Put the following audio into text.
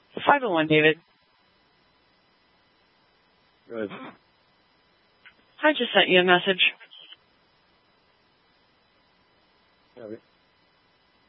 501, David. Good. I just sent you a message. Have it.